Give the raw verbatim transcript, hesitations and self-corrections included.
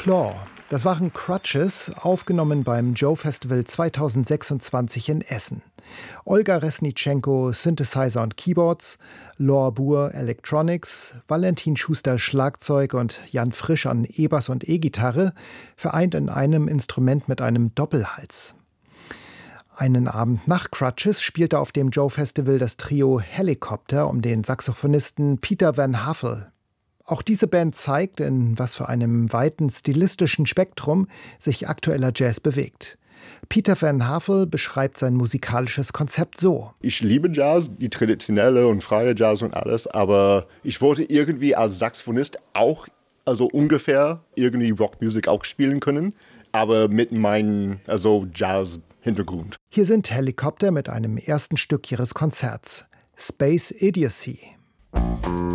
Claw. Das waren Crutches, aufgenommen beim Joe Festival zweitausendsechsundzwanzig in Essen. Olga Resnitschenko, Synthesizer und Keyboards, Lor Buhr, Electronics, Valentin Schuster, Schlagzeug und Jan Frisch an E-Bass und E-Gitarre, vereint in einem Instrument mit einem Doppelhals. Einen Abend nach Crutches spielte auf dem Joe Festival das Trio Helicopter um den Saxophonisten Peter Van Haffel. Auch diese Band zeigt, in was für einem weiten stilistischen Spektrum sich aktueller Jazz bewegt. Peter Van Haffel beschreibt sein musikalisches Konzept so. Ich liebe Jazz, die traditionelle und freie Jazz und alles, aber ich wollte irgendwie als Saxophonist auch, also ungefähr, irgendwie Rockmusik auch spielen können, aber mit meinem also Jazz-Hintergrund. Hier sind Helicopter mit einem ersten Stück ihres Konzerts, Space Idiocy.